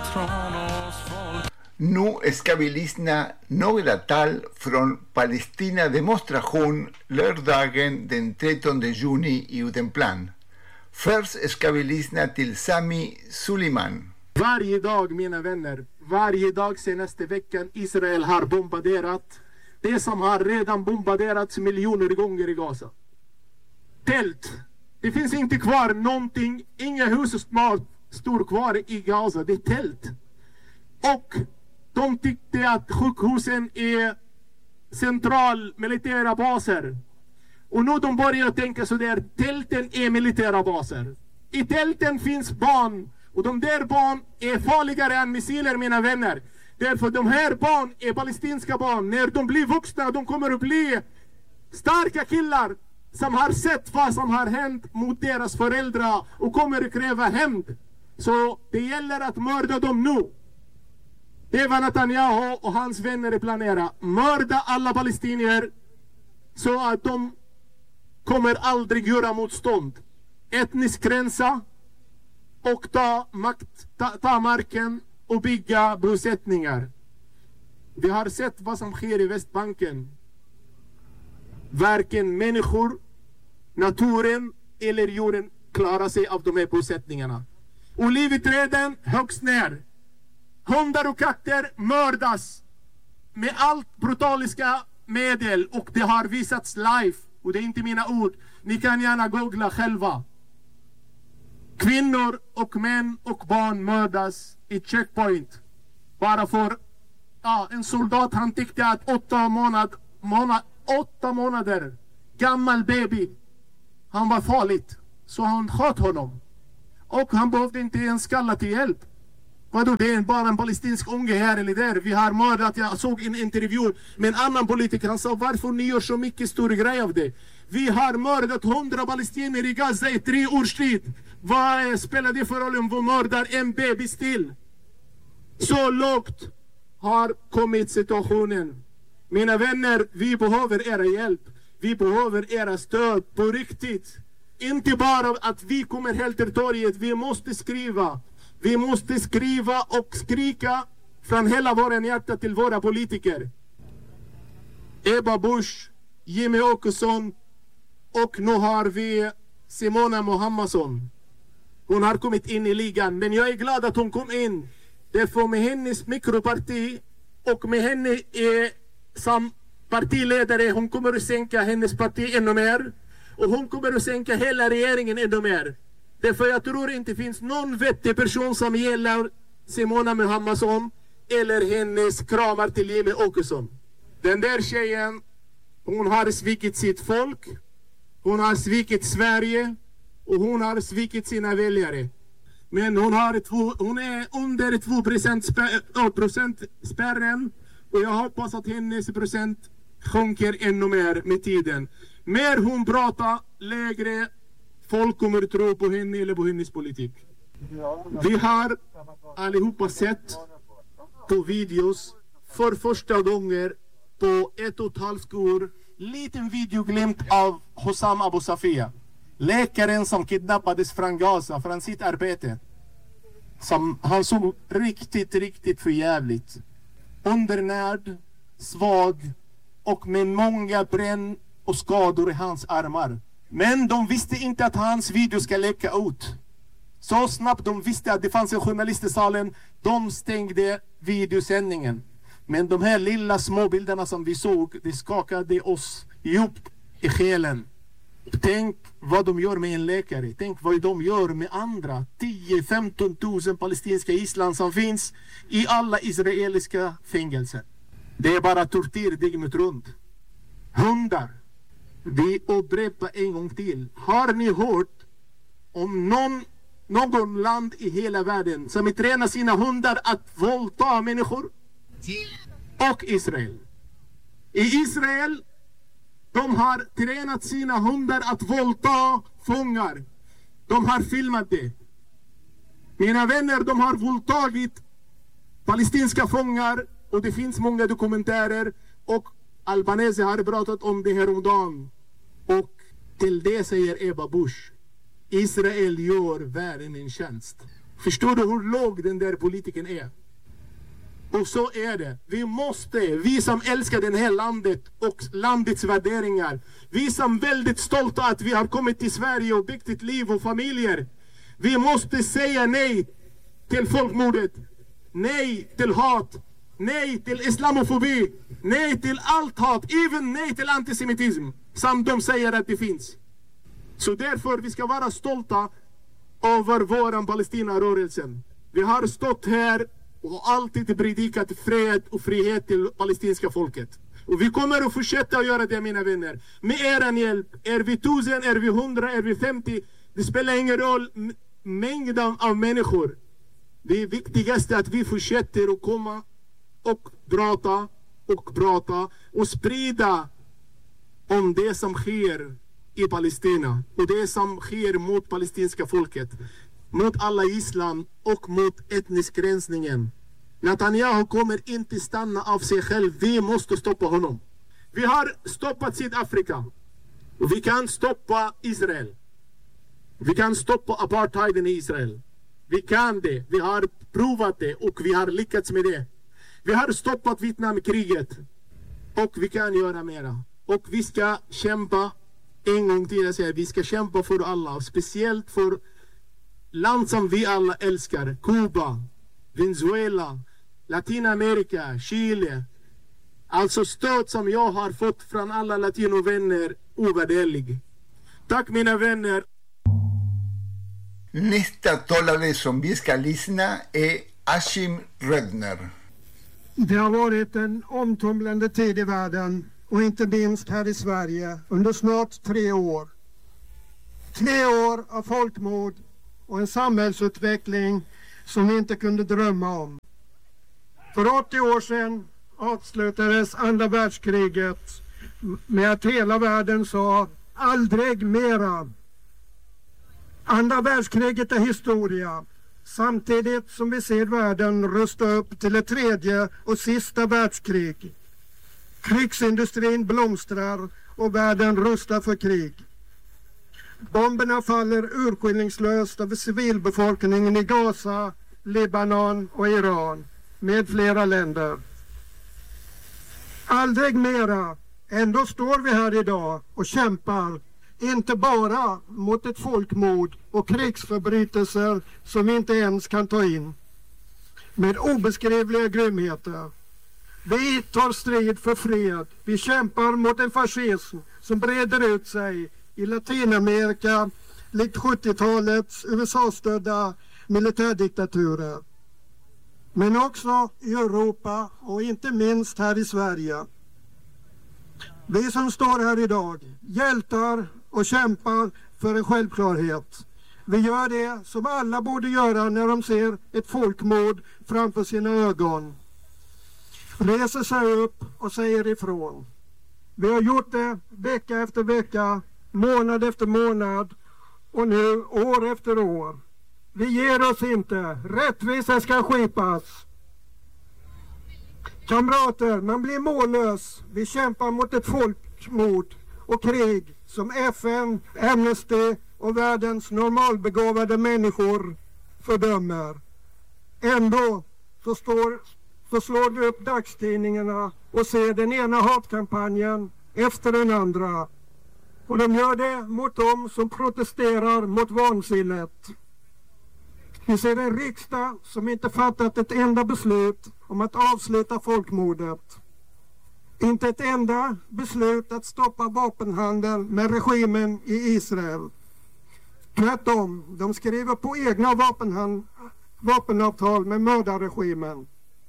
Nu ska vi lyssna några tal från Palestina-demonstration lördagen den 13 juni i Utenplan. Först ska vi lyssna till Sami Suleiman. Varje dag, mina vänner, varje dag senaste veckan Israel har bombarderat det som har redan bombarderats miljoner gånger i Gaza. Tält. Det finns inte kvar någonting, inga hus och mat står kvar i Gaza, det är tält. Och de tyckte att sjukhusen är central militära baser. Och nu de börjar tänka så där, tälten är militära baser. I tälten finns barn. Och de där barn är farligare än missiler, mina vänner. Därför de här barn är palestinska barn. När de blir vuxna, de kommer att bli starka killar som har sett vad som har hänt mot deras föräldrar och kommer att kräva hämnd. Så det gäller att mörda dem nu. Det är vad Netanyahu och hans vänner planerar. Mörda alla palestinier så att de kommer aldrig göra motstånd. Etnisk rensa och ta marken och bygga bosättningar. Vi har sett vad som sker i Västbanken. Varken människor, naturen eller jorden klarar sig av de här bosättningarna. Olivträden högst ner. Hundar och katter mördas med allt brutaliska medel och det har visats live. Och det är inte mina ord. Ni kan gärna googla själva. Kvinnor och män och barn mördas i checkpoint. Bara för en soldat, han tyckte att 8 månader gammal baby, han var farligt. Så han sköt honom. Och han behövde inte ens kalla till hjälp. Vadå, det är bara en palestinsk unge här eller där. Vi har mördat, jag såg en intervju med en annan politiker. Han sa, varför ni gör så mycket stor grej av det? Vi har mördat 100 palestinier i Gaza i 3 års tid. Vad spelar det för roll om vi mördar en bebis till? Så lågt har kommit situationen. Mina vänner, vi behöver era hjälp. Vi behöver era stöd på riktigt. Inte bara att vi kommer helt till torget. Vi måste skriva. Vi måste skriva och skrika från hela våra hjärta till våra politiker. Ebba Busch, Jimmy Åkesson och nu har vi Simona Mohammadsson. Hon har kommit in i ligan, men jag är glad att hon kom in. Därför med hennes mikroparti och med henne som partiledare, hon kommer att sänka hennes parti ännu mer. Och hon kommer att sänka hela regeringen ännu mer. Därför jag tror inte finns någon vettig person som gäller Simona Mohammadsson eller hennes kramar till Jimmy Åkesson. Den där tjejen, hon har svikit sitt folk, hon har svikit Sverige och hon har svikit sina väljare. Men hon är under 2% spärren och jag hoppas att hennes procent sjunker ännu mer med tiden. Mer hon pratar, lägre folk kommer att tro på henne eller på hennes politik. Vi har allihopa sett på videos för första gången på 1,5 år liten videoglimt av Hossam Abu Safia. Läkaren som kidnappades från Gaza från sitt arbete. Han såg riktigt förjävligt. Undernärd, svag och med många bränn och skador i hans armar. Men de visste inte att hans video ska läcka ut. Så snabbt de visste att det fanns en journalist i salen, de stängde videosändningen. Men de här lilla små bilderna som vi såg, det skakade oss djupt i själen. Tänk vad de gör med en läkare. Tänk vad de gör med andra 10-15 000 palestinska gisslan som finns i alla israeliska fängelser. Det är bara tortyr dygnet runt. Hundar. Vi upprepar en gång till. Har ni hört om någon land i hela världen som tränar sina hundar att våldta människor? Och Israel. I Israel, de har tränat sina hundar att våldta fångar. De har filmat det. Mina vänner, de har våldtagit palestinska fångar och det finns många dokumentärer och albaneser har pratat om det här om dagen. Och till det säger Ebba Busch, Israel gör världen en tjänst. Förstår du hur låg den där politiken är? Och så är det. Vi som älskar det här landet och landets värderingar, vi som är väldigt stolta att vi har kommit till Sverige och byggt ett liv och familjer, vi måste säga nej till folkmordet, nej till hat, nej till islamofobi, nej till allt hat, även nej till antisemitism som de säger att det finns. Så därför vi ska vara stolta över våran Palestina-rörelsen. Vi har stått här och alltid predikat fred och frihet till palestinska folket. Och vi kommer att fortsätta att göra det, mina vänner. Med er hjälp, är vi 1000, är vi 100, är vi 50, det spelar ingen roll mängden av människor. Det viktigaste är att vi fortsätter att komma och prata och sprida om det som sker i Palestina och det som sker mot palestinska folket, mot alla islam och mot etnisk rensningen. Netanyahu kommer inte stanna av sig själv. Vi måste stoppa honom. Vi har stoppat Sydafrika och vi kan stoppa Israel. Vi kan stoppa apartheiden i Israel. Vi kan det. Vi har provat det och vi har lyckats med det. Vi har stoppat Vietnamkriget och vi kan göra mera. Och vi ska kämpa en gång till. Jag säger, vi ska kämpa för alla, speciellt för land som vi alla älskar. Kuba, Venezuela, Latinamerika, Chile. Alltså stöd som jag har fått från alla latinovänner, ovärderlig. Tack mina vänner. Nästa talare som vi ska lyssna är Ashim Redner. Det har varit en omtumlande tid i världen och inte minst här i Sverige under snart 3 år. 3 år av folkmord och en samhällsutveckling som vi inte kunde drömma om. För 80 år sedan avslutades andra världskriget med att hela världen sa aldrig mera. Andra världskriget är historia, samtidigt som vi ser världen rusta upp till ett 3:e och sista världskrig. Krigsindustrin blomstrar och världen rustar för krig. Bomberna faller urskillningslöst över civilbefolkningen i Gaza, Libanon och Iran med flera länder. Aldrig mera. Ändå står vi här idag och kämpar inte bara mot ett folkmord och krigsförbrytelser som vi inte ens kan ta in, med obeskrivliga grymheter. Vi tar strid för fred. Vi kämpar mot en fascism som breder ut sig i Latinamerika likt 70-talets USA-stödda militärdiktaturer. Men också i Europa och inte minst här i Sverige. Vi som står här idag, hjältar och kämpar för en självklarhet. Vi gör det som alla borde göra när de ser ett folkmord framför sina ögon. Reser sig upp och säger ifrån. Vi har gjort det vecka efter vecka, månad efter månad och nu år efter år. Vi ger oss inte. Rättvisa ska skipas. Kamrater, man blir mållös. Vi kämpar mot ett folkmord och krig som FN, Amnesty och världens normalbegåvade människor fördömer. Ändå så slår vi upp dagstidningarna och ser den ena hatkampanjen efter den andra. Och de gör det mot dem som protesterar mot vansinnet. Vi ser en riksdag som inte fattat ett enda beslut om att avsluta folkmordet. Inte ett enda beslut att stoppa vapenhandeln med regimen i Israel. Tvärtom, de skriver på egna vapenavtal med mördarregimen.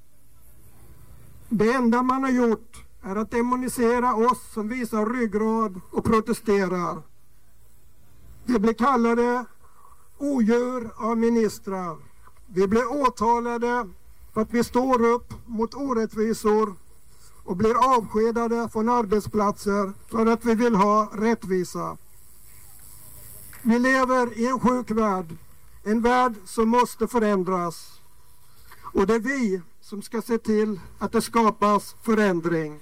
Det enda man har gjort är att demonisera oss som visar ryggrad och protesterar. Vi blir kallade odjur av ministrar. Vi blir åtalade för att vi står upp mot orättvisor och blir avskedade från arbetsplatser för att vi vill ha rättvisa. Vi lever i en sjuk värld, en värld som måste förändras. Och det är vi som ska se till att det skapas förändring.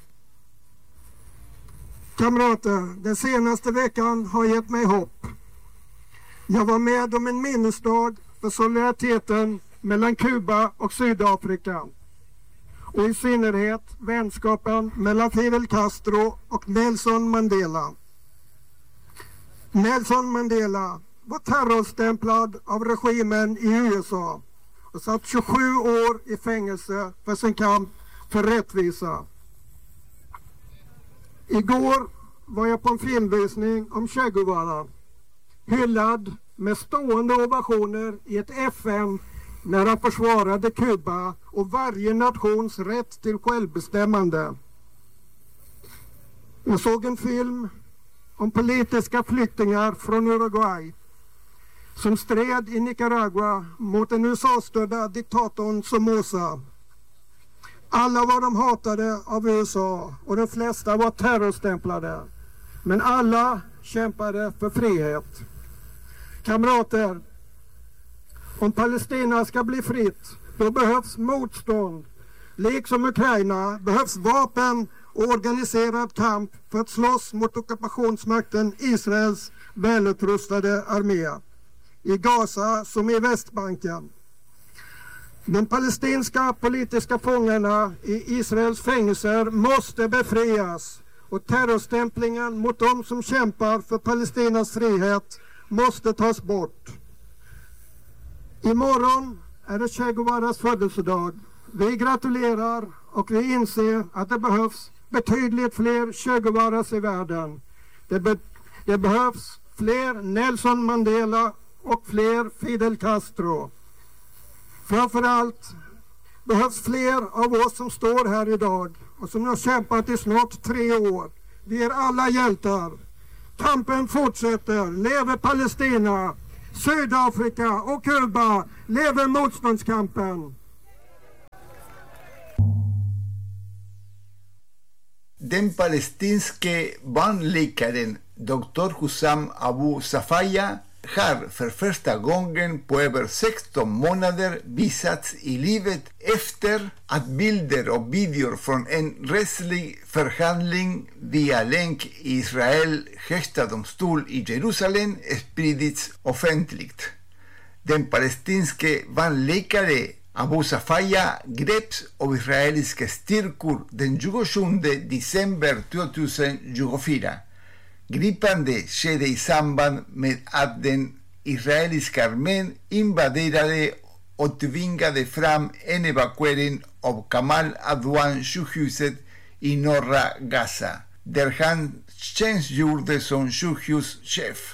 Kamrater, den senaste veckan har gett mig hopp. Jag var med om en minnesdag för solidariteten mellan Kuba och Sydafrika. Och i synnerhet vänskapen mellan Fidel Castro och Nelson Mandela. Nelson Mandela var terrorstämplad av regimen i USA och satt 27 år i fängelse för sin kamp för rättvisa. Igår var jag på en filmvisning om Che Guevara, hyllad med stående ovationer i ett FN när han försvarade Kuba och varje nations rätt till självbestämmande. Jag såg en film om politiska flyktingar från Uruguay som stred i Nicaragua mot den USA-stödda diktatorn Somoza. Alla var de hatade av USA och de flesta var terrorstämplade. Men alla kämpade för frihet. Kamrater, om Palestina ska bli fritt, då behövs motstånd. Liksom Ukraina behövs vapen och organiserad kamp för att slåss mot ockupationsmakten Israels välutrustade armé. I Gaza som i Västbanken. De palestinska politiska fångarna i Israels fängelser måste befrias och terrorstämplingen mot dem som kämpar för Palestinas frihet måste tas bort. Imorgon är det Che Guevaras födelsedag. Vi gratulerar och vi inser att det behövs betydligt fler Che Guevaras i världen. Det behövs fler Nelson Mandela och fler Fidel Castro. Framförallt behövs fler av oss som står här idag och som har kämpat i snart 3 år. Vi är alla hjältar. Kampen fortsätter. Lever Palestina, Sydafrika och Kuba. Lever motståndskampen. Den palestinske barnläkaren Dr. Hussam Abu Safaya har för första gången på över 16 månader visats i livet efter att bilder och videor från en rättslig förhandling via länk i Israel högsta domstol i Jerusalem spridits offentligt. Den palestinske barnläkare Abu Safaya greps av israeliska styrkor den 27 december 2024. Gripande skedde i samband med att den israeliska armén invaderade och tvingade fram en evakuering av Kamal Adwan-sjukhuset i norra Gaza, där han tjänstgjorde som sjukhuschef.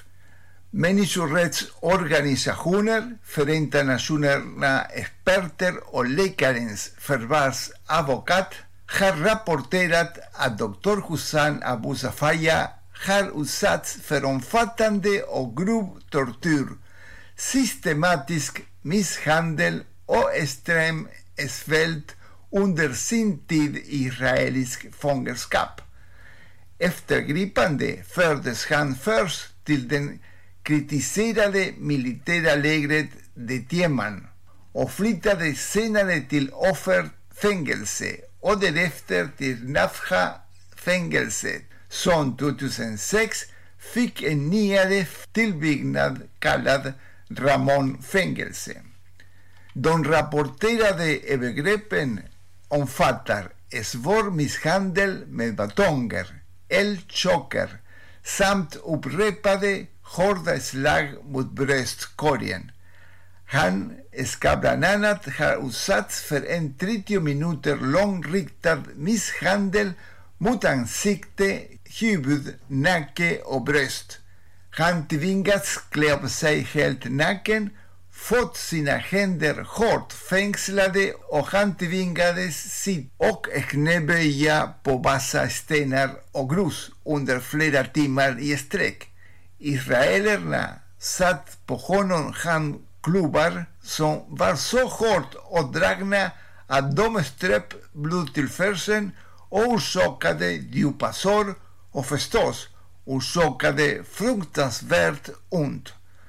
Människorättsorganisationer, Förenta Nationerna experter och läkarens förvarsadvokat har rapporterat att Dr. Hussam Abu Safaya har utsatts för omfattande och grov tortyr, systematisk misshandel och extrem svält under sin tid i israelisk fångenskap. Efter gripande fördes han först till den kritiserade militära lägret de Tieman och flyttades senare till Offer-fängelse och därefter till Nafha-fängelset, som 2006 fick en nyare tillbyggnad kallad Ramon-fängelse. De rapporterade övergreppen omfattar svår misshandel med batonger, eldchocker samt upprepade hårda slag mot bröstkorgen. Han ska bland annat ha utsatts för en 30 minuter lång riktad misshandel mot ansikte, huvud, nacke och bröst. Han tvingats klä upp sig helt naken, fått sina händer hårt fängslade och han tvingades sitta och knäböja på vassa stenar och grus under flera timmar i sträck. Israelerna satt på honom handklubbar som var så hårt åtdragna att de ströp blodtillförseln och orsakade djupa sår och förstås orsakade fruktansvärt ont.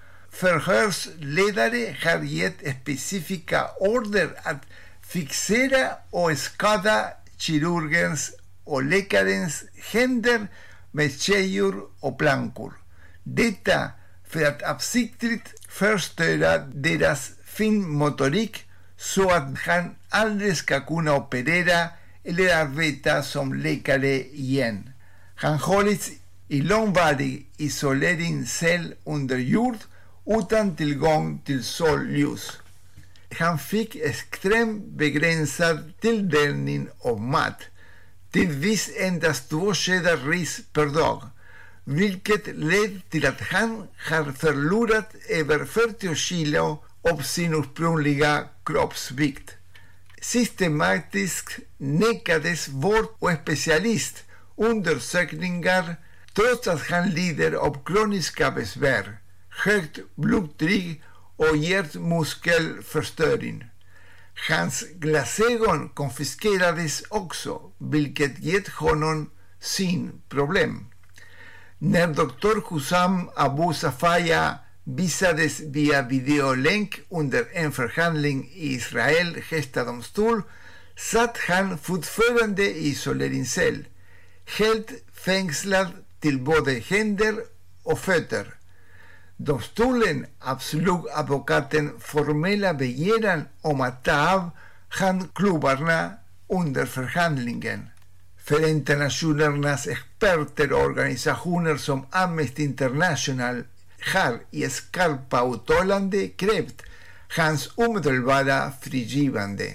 Förhörsledare har gett specifika order att fixera och skada kirurgens och läkarens händer med kedjor och plankor. Detta för att avsiktligt förstöra deras finmotorik så att han aldrig ska kunna operera eller arbeta som läkare igen. Han hållits i långvarig isoleringscell under jord utan tillgång till solljus. Han fick extremt begränsad tilldelning av mat, tidvis endast 2 skedar ris per dag, vilket led till att han har förlorat över 40 kilo av sin ursprungliga kroppsvikt. Systematiskt nekades vård och specialistundersökningar trots att han lider av kroniska besvär, högt blodtryck och hjärtmuskelförstöring. Hans glasögon konfiskerades också, vilket gett honom synproblem. När doktor Hussam Abu Safaya visades via videolänk under en förhandling i Israel högsta domstol satt han fortfarande i isoleringscell, helt fängslad till både händer och fötter. Domstolen avslog advokaten formella begäran om att ta av handklubbarna under förhandlingen. Förenta Nationernas experter och organisationer som Amnesty International har i skarpa uttalande krävt hans omedelbara frigivande.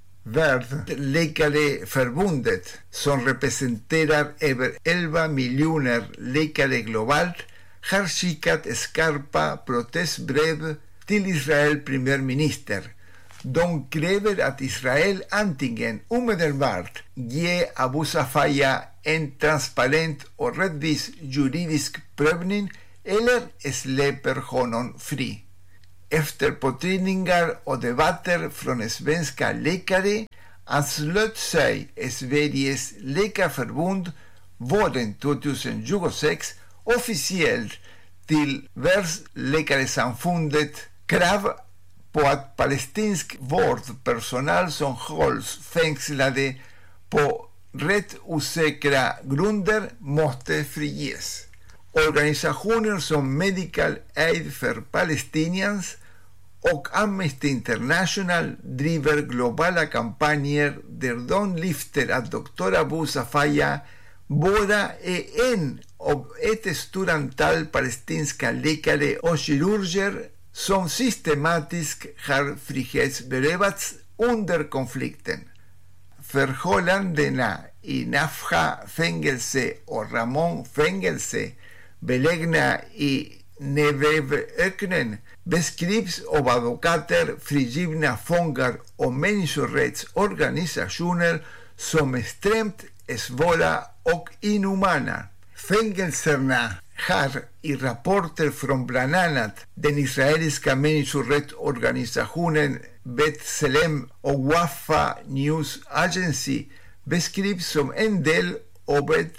Världsläkarförbundet, som representerar över 11 miljoner läkare globalt, har skickat skarpa protestbrev till Israels premiärminister. De kräver att Israel antingen omedelbart ger Abu Safaya en transparent och rättvis juridisk prövning eller släpper honom fri. Efter påtryckningar och debatter från svenska läkare anslöt sig Sveriges läkarförbund våren 2026 officiellt till Världsläkarsamfundet krav på att palestinsk vårdpersonal som hålls fängslade på rätt osäkra grunder måste friges. Organisationer som Medical Aid for Palestinians och Amnesty International driver globala kampanjer där de lyfter att Dr. Abu Safaya bara är en av ett stort antal palestinska läkare och kirurger som systematiskt har frihetsberövats under konflikten. Förhållandena i Nafha fängelse och Ramon fängelse belägna i Nevevöknen beskrivs av advokater, frigivna fångar och människorättsorganisationer som extremt svåra och inhumana. Fängelserna har i rapporter från bland annat den israeliska människorättsorganisationen B'Tselem och Wafa News Agency beskrivs som en del av ett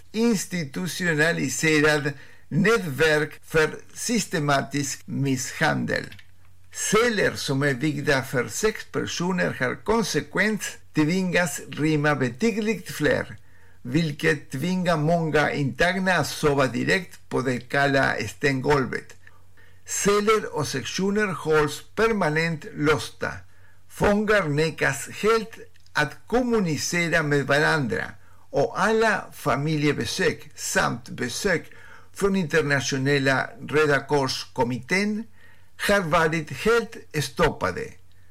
institutionaliserat nätverk för systematisk misshandel. Celler som är byggda för 6 personer har konsekvent tvingats rymma betydligt fler, vilket tvingar många intagna att sova direkt på det kalla stenggolvet. Celler och sektioner hålls permanent låsta. Fångar nekas helt att kommunicera med varandra och alla familjebesök samt besök från internationella Röda Korskommittén har varit helt stoppade.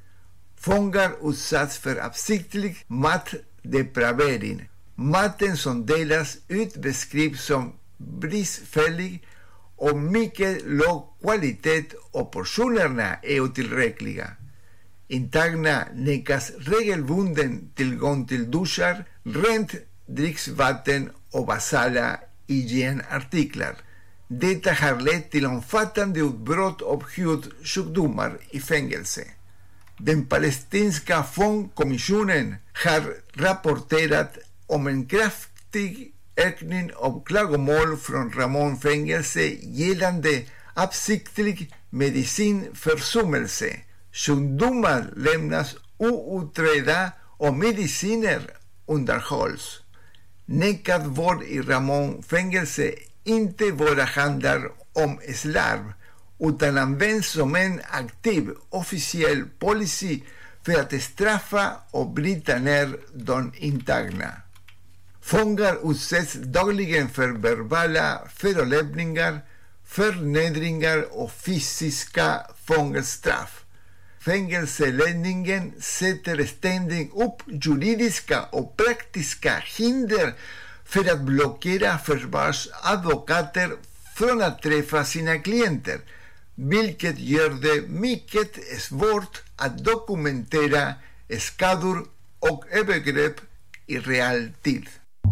Fångar utsatts för avsiktlig matdepravering. Maten som delas ut beskrivs som bristfällig och mycket låg kvalitet och portionerna är otillräckliga. Intagna nekas regelbunden tillgång till duschar, rent dricksvatten och basala hygienartiklar. Detta har lett till omfattande utbrott av hudsjukdomar i fängelse. Den palestinska fångkommissionen har rapporterat om en kraftig ökning av klagomål från Ramon fängelse gällande avsiktlig medicinförsummelse. Sjukdomar lämnas outredda och mediciner undanhålls. Nekad vård i Ramon fängelse inte bara handlar om slarv utan används som en aktiv officiell policy för att straffa och bryta ner de intagna. Fångar utsätts dagligen för verbala förolämpningar, förnedringar och fysiska fångelstraff. Fängelseledningen sätter ständigt upp juridiska och praktiska hinder för att blockera försvarsadvokater från att träffa sina klienter, vilket gör det mycket svårt att dokumentera skador och övergrepp i realtid.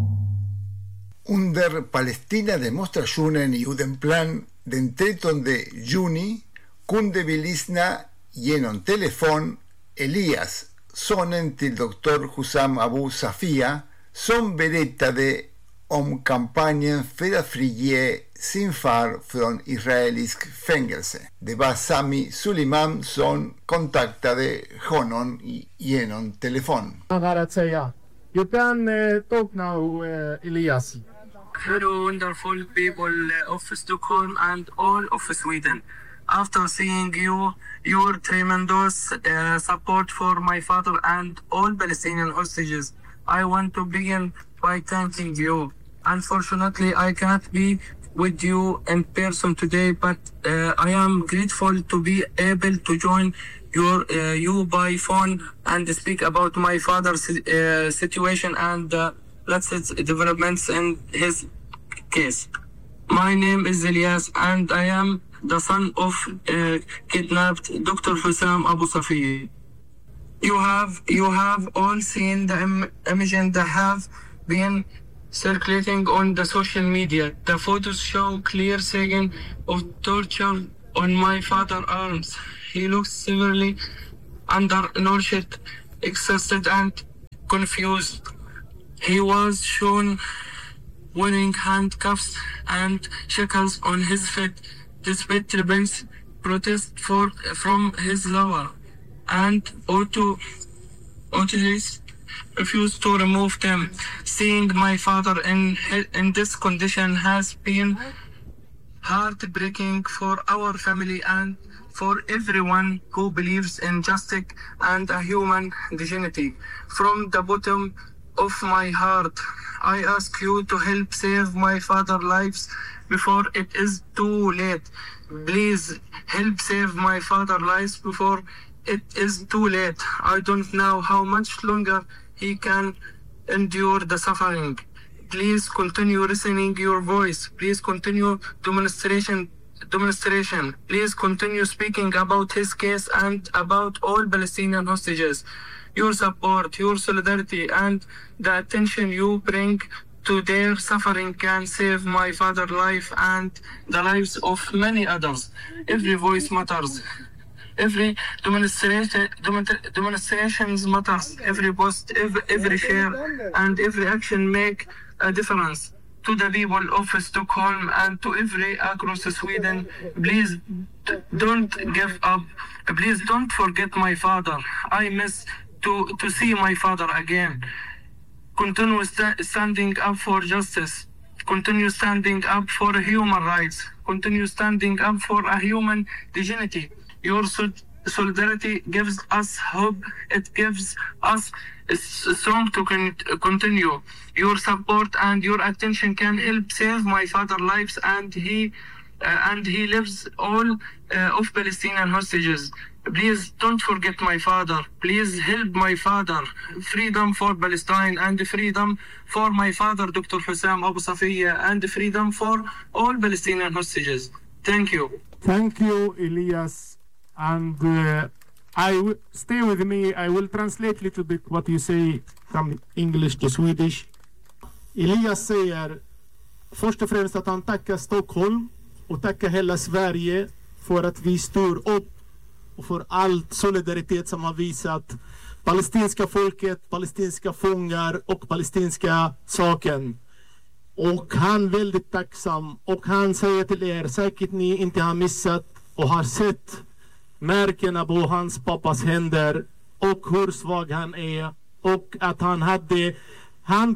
Under Palestina-demonstrationen i Odenplan den 13 juni kunde vi lyssna genom telefon Elias, sonen till Dr. Hussam Abu Safia, som berättade om kampanjen för att frige sin far från israelisk fängelse. Det var Sami Suleiman som kontaktade honom genom telefon. You can talk now, Elias. Hello, wonderful people of Stockholm and all of Sweden. After seeing your tremendous support for my father and all Palestinian hostages, I want to begin by thanking you. Unfortunately, I can't be with you in person today, but I am grateful to be able to join you by phone and speak about my father's situation and latest developments in his case. My name is Elias and I am the son of kidnapped Dr. Hussam Abu Safi. You have all seen the images that have been circulating on the social media. The photos show clear signs of torture on my father's arms. He looks severely undernourished, exhausted and confused. He was shown wearing handcuffs and shackles on his feet, despite rebels protest from his lover, and authorities refused to remove them. Seeing my father in this condition has been heartbreaking for our family and for everyone who believes in justice and a human dignity. From the bottom of my heart, I ask you to help save my father's lives before it is too late. Please help save my father's lives before it is too late. I don't know how much longer he can endure the suffering. Please continue listening your voice. Please continue demonstration. Please continue speaking about his case and about all Palestinian hostages. Your support, your solidarity, and the attention you bring to their suffering can save my father's life and the lives of many others. Every voice matters. Every demonstrations matters. Every post, every share, and every action make a difference. To the people of Stockholm and to every across Sweden, please don't give up. Please don't forget my father. I miss to see my father again. Continue standing up for justice. Continue standing up for human rights. Continue standing up for a human dignity. Your solidarity gives us hope. It gives us strength to continue. Your support and your attention can help save my father's lives, and he lives all of Palestinian hostages. Please don't forget my father. Please help my father. Freedom for Palestine and freedom for my father, Dr. Hussam Abu Safiya, and freedom for all Palestinian hostages. Thank you. Thank you, Elias. And stay with me. I will translate a little bit what you say from English to Swedish. Elias säger först och främst att han tackar Stockholm och tackar hela Sverige för att vi står upp och för all solidaritet som har visat palestinska folket, palestinska fångar och palestinska saken. Och han är väldigt tacksam, och han säger till er, säkert ni inte har missat och har sett märkena på hans pappas händer och hur svag han är, och att han hade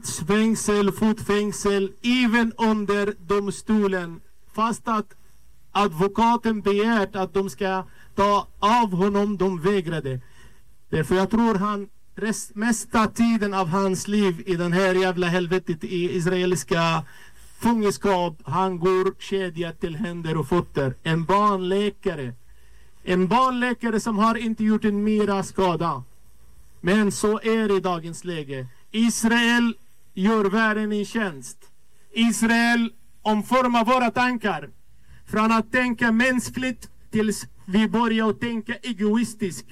handfängsel, fotfängsel även under domstolen, fast att advokaten begärt att de ska ta av honom, de vägrade. Därför jag tror han mesta tiden av hans liv i den här jävla helvetet i israeliska fångenskap, han går kedjad till händer och fötter. En barnläkare som har inte gjort en mera skada. Men så är det i dagens läge. Israel gör världen en tjänst. Israel omformar våra tankar från att tänka mänskligt tills vi börjar tänka egoistiskt.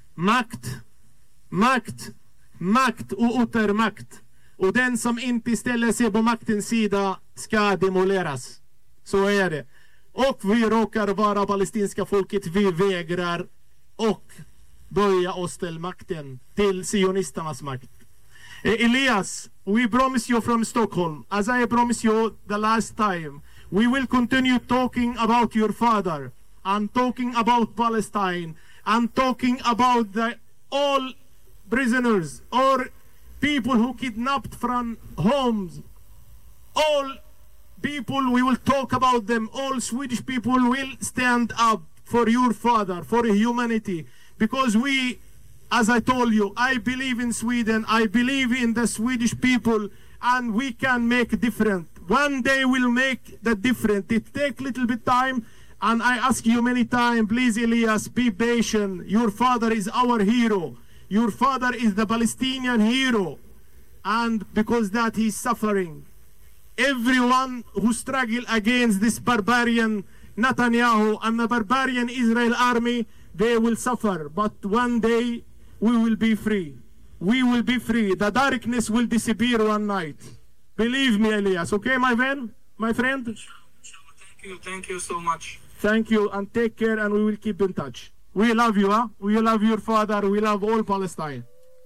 Makt och återmakt. Och den som inte ställer sig på maktens sida ska demoleras. Så är det. Och vi råkar vara palestinska folket. Vi vägrar och böja oss till makten, till sionisternas makt. Elias, we promise you from Stockholm, as I promised you the last time, we will continue talking about your father and talking about Palestine and talking about all prisoners or people who kidnapped from homes. All people, we will talk about them. All Swedish people will stand up for your father, for humanity. Because we, as I told you, I believe in Sweden, I believe in the Swedish people, and we can make different. One day we'll make the different. It takes a little bit time, and I ask you many times, please Elias, be patient. Your father is our hero. Your father is the Palestinian hero. And because that he's suffering. Everyone who struggle against this barbarian Netanyahu and the barbarian Israel army, they will suffer. But one day we will be free. We will be free. The darkness will disappear one night. Believe me, Elias. Okay, my friend? Thank you so much. Thank you, and take care, and we will keep in touch. We love you, huh? We love your father. We love all Palestine.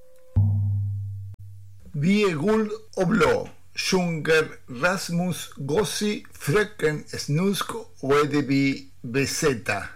Vi är guld och blå, sjunger Rasmus Gossi, Fröken Snusk och Edeby Beseta.